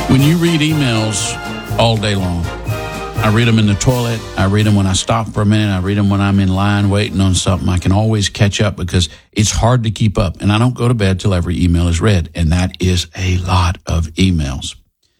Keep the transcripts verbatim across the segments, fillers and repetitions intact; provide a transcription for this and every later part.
When you read emails all day long, I read them in the toilet, I read them when I stop for a minute, I read them when I'm in line waiting on something. I can always catch up because it's hard to keep up. And I don't go to bed till every email is read. And that is a lot of emails.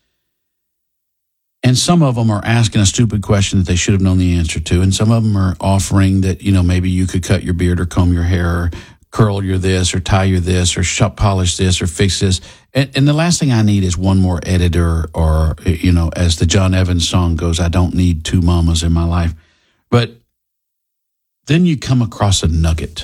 And some of them are asking a stupid question that they should have known the answer to. And some of them are offering that, you know, maybe you could cut your beard or comb your hair or curl your this or tie your this or shut polish this or fix this. And, and the last thing I need is one more editor or, you know, as the John Evans song goes, I don't need two mamas in my life. But then you come across a nugget.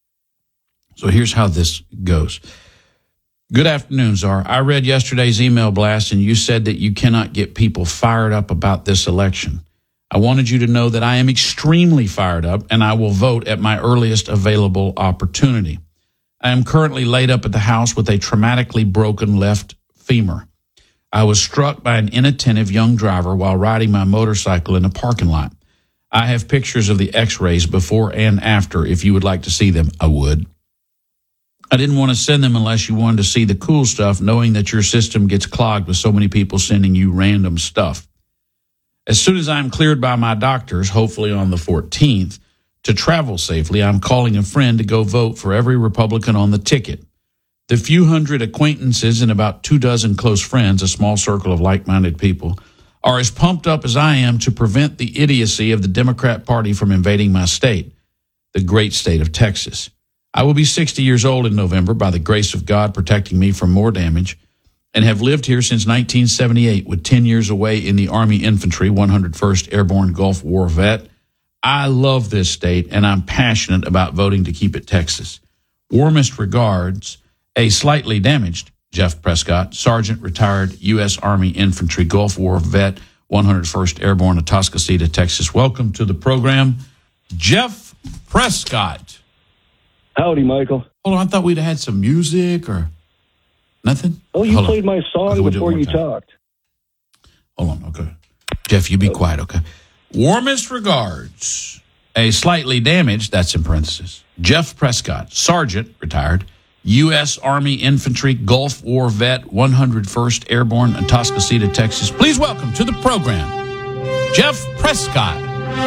So here's how this goes. Good afternoon, Czar. I read yesterday's email blast and you said that you cannot get people fired up about this election. I wanted you to know that I am extremely fired up and I will vote at my earliest available opportunity. I am currently laid up at the house with a traumatically broken left femur. I was struck by an inattentive young driver while riding my motorcycle in a parking lot. I have pictures of the x-rays before and after. If you would like to see them, I would. I didn't want to send them unless you wanted to see the cool stuff, knowing that your system gets clogged with so many people sending you random stuff. As soon as I'm cleared by my doctors, hopefully on the fourteenth, to travel safely, I'm calling a friend to go vote for every Republican on the ticket. The few hundred acquaintances and about two dozen close friends, a small circle of like-minded people, are as pumped up as I am to prevent the idiocy of the Democrat Party from invading my state, the great state of Texas. I will be sixty years old in November by the grace of God protecting me from more damage, and have lived here since nineteen seventy-eight with ten years away in the Army Infantry, one hundred first Airborne Gulf War vet. I love this state, and I'm passionate about voting to keep it Texas. Warmest regards, a slightly damaged Jeff Prescott, Sergeant retired U S Army Infantry Gulf War vet, one hundred first Airborne, Atascocita, Texas. Welcome to the program, Jeff Prescott. Howdy, Michael. Hold on, I thought we'd had some music or nothing. Oh, you Hold played on. my song Okay, we'll before you time. talked. Hold on, okay. Jeff, you be okay. quiet, okay? Warmest regards, a slightly damaged, that's in parentheses, Jeff Prescott, Sergeant, retired, U S Army Infantry Gulf War vet, one hundred first Airborne, Atascocita, Texas. Please welcome to the program, Jeff Prescott.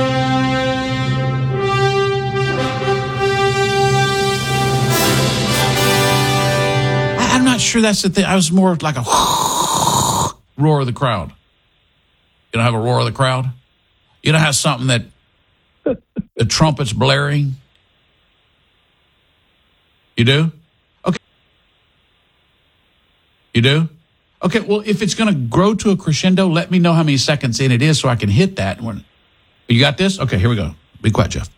I'm not sure that's the thing. I was more like a roar of the crowd. You know, have a roar of the crowd? You know, have something that the trumpet's blaring? You do? Okay. You do? Okay, well, if it's going to grow to a crescendo, let me know how many seconds in it is so I can hit that. You got this? Okay, here we go. Be quiet, Jeff.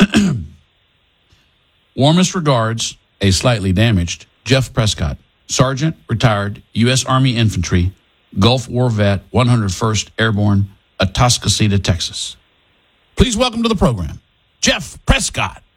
Warmest regards, a slightly damaged Jeff Prescott, Sergeant, retired, U S Army Infantry, Gulf War vet, one hundred first Airborne, Atascocita, Texas. Please welcome to the program, Jeff Prescott.